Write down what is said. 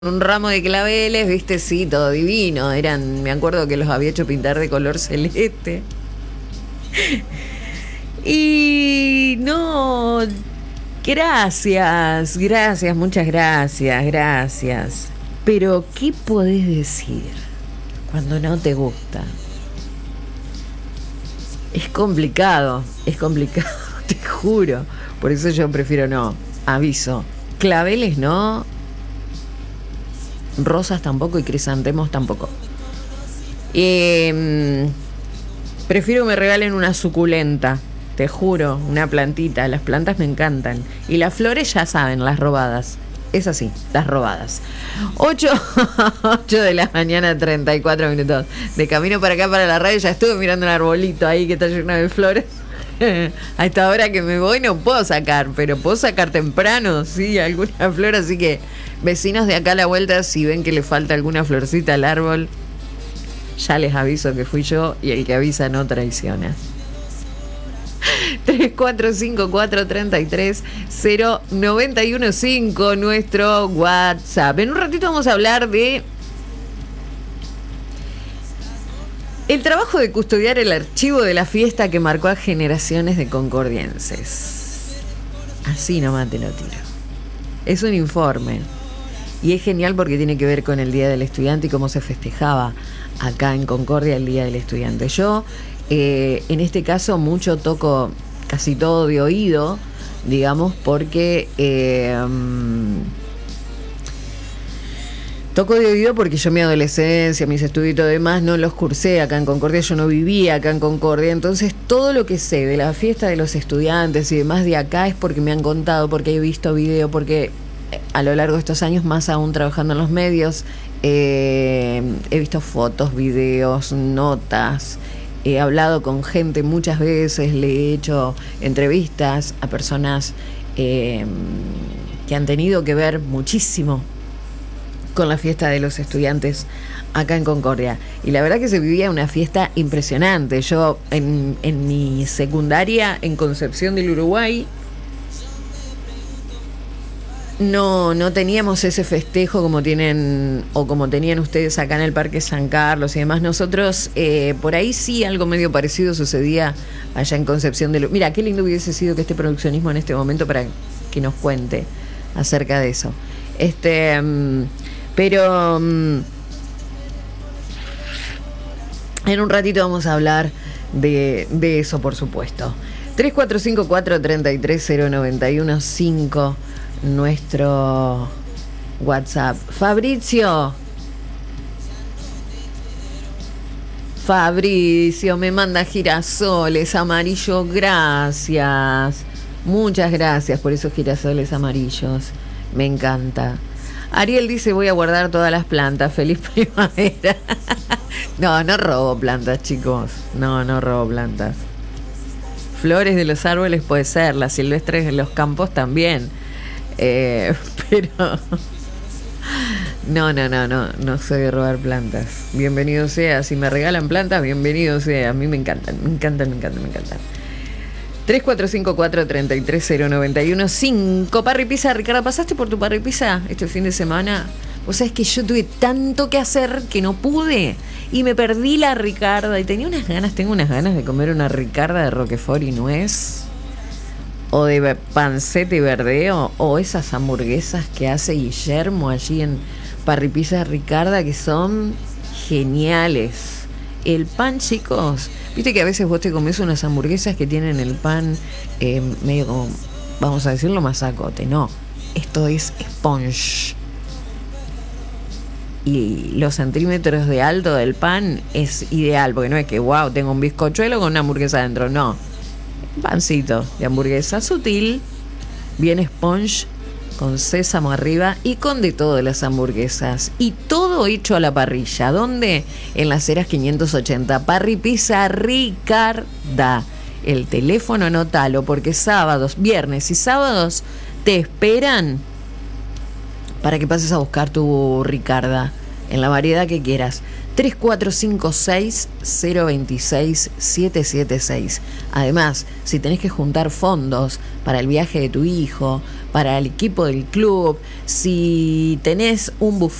un ramo de claveles, viste, sí, todo divino. Me acuerdo que los había hecho pintar de color celeste. Y no, gracias, muchas gracias. Pero, ¿qué podés decir cuando no te gusta? Es complicado, te juro. Por eso yo prefiero no, aviso. Claveles no, rosas tampoco y crisantemos tampoco. Prefiero que me regalen una suculenta, te juro, una plantita. Las plantas me encantan. Y las flores ya saben, las robadas. Es así, las robadas. 8 de la mañana, 34 minutos. De camino para acá, para la radio, ya estuve mirando un arbolito ahí que está lleno de flores. A esta hora que me voy no puedo sacar, pero puedo sacar temprano, sí, alguna flor. Así que, vecinos de acá a la vuelta, si ven que le falta alguna florcita al árbol, ya les aviso que fui yo, y el que avisa no traiciona. 3454330915, nuestro WhatsApp. En un ratito vamos a hablar de el trabajo de custodiar el archivo de la fiesta que marcó a generaciones de concordienses. Así nomás te lo tiro. Es un informe y es genial porque tiene que ver con el Día del Estudiante y cómo se festejaba acá en Concordia el Día del Estudiante. Yo en este caso mucho toco casi todo de oído, digamos, porque toco de oído porque yo mi adolescencia, mis estudios y todo demás no los cursé acá en Concordia, yo no vivía acá en Concordia, entonces todo lo que sé de la fiesta de los estudiantes y demás de acá es porque me han contado, porque he visto video, porque a lo largo de estos años, más aún trabajando en los medios, he visto fotos, videos, notas. He hablado con gente muchas veces, le he hecho entrevistas a personas que han tenido que ver muchísimo con la fiesta de los estudiantes acá en Concordia. Y la verdad que se vivía una fiesta impresionante. Yo en mi secundaria en Concepción del Uruguay no teníamos ese festejo como tienen o como tenían ustedes acá en el Parque San Carlos y demás. Nosotros por ahí sí algo medio parecido sucedía allá en Concepción del... Mira, qué lindo hubiese sido que esté produccionismo en este momento para que nos cuente acerca de eso. Pero en un ratito vamos a hablar de eso, por supuesto. 3454-330915, nuestro WhatsApp. Fabricio me manda girasoles amarillos. Gracias. Muchas gracias por esos girasoles amarillos. Me encanta. Ariel dice, voy a guardar todas las plantas. Feliz primavera. No robo plantas, chicos. No robo plantas. Flores de los árboles puede ser, las silvestres de los campos también. Pero no soy de robar plantas. Bienvenido sea. Si me regalan plantas, bienvenido sea. A mí me encantan. 3454-330915. Parry Pizza. Ricardo, ¿pasaste por tu Parry Pizza este fin de semana? Vos sabés que yo tuve tanto que hacer que no pude y me perdí la Ricarda y tengo unas ganas de comer una Ricarda de Roquefort y nuez, o de panceta y verdeo, o esas hamburguesas que hace Guillermo allí en Parry Pizza Ricarda, que son geniales. El pan, chicos, viste que a veces vos te comés unas hamburguesas que tienen el pan medio como, vamos a decirlo, masacote. No, esto es sponge. Y los centímetros de alto del pan es ideal, porque no es que, wow, tengo un bizcochuelo con una hamburguesa adentro, no. Un pancito de hamburguesa sutil, bien sponge, con sésamo arriba y con de todo de las hamburguesas. Y todo hecho a la parrilla. ¿Dónde? En Las Heras 580. Parry Pizza Ricarda. El teléfono anótalo, porque sábados, viernes y sábados te esperan para que pases a buscar tu Ricarda. en la variedad que quieras. 3456-026-776. Además, si tenés que juntar fondos para el viaje de tu hijo, para el equipo del club, si tenés un buffet